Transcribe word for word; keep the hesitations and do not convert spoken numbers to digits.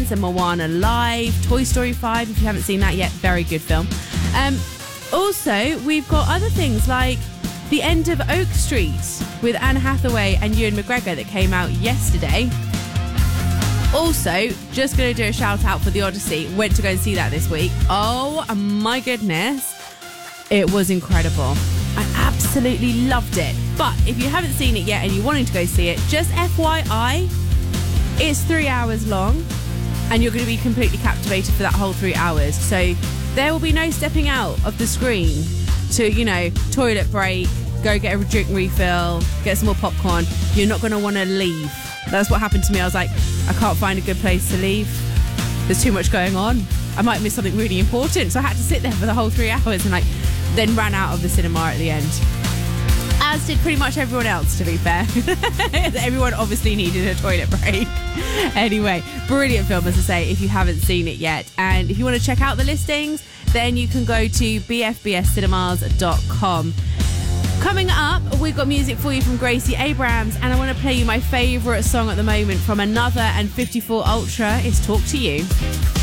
Pirates and Moana Live, Toy Story five, if you haven't seen that yet, very good film. Um, also, we've got other things like The End of Oak Street with Anne Hathaway and Ewan McGregor that came out yesterday. Also, just going to do a shout out for The Odyssey. Went to go and see that this week. Oh my goodness. It was incredible. I absolutely loved it. But if you haven't seen it yet and you're wanting to go see it, just F Y I, it's three hours long and you're going to be completely captivated for that whole three hours. So there will be no stepping out of the screen to, you know, toilet break, go get a drink refill, get some more popcorn. You're not going to want to leave. That's what happened to me. I was like, I can't find a good place to leave. There's too much going on. I might miss something really important. So I had to sit there for the whole three hours and like then ran out of the cinema at the end. As did pretty much everyone else, to be fair. Everyone obviously needed a toilet break. Anyway, brilliant film, as I say, if you haven't seen it yet. And if you want to check out the listings, then you can go to b f b s cinemas dot com. Coming up, we've got music for you from Gracie Abrams, and I want to play you my favourite song at the moment from Another and fifty-four Ultra. It's Talk to You.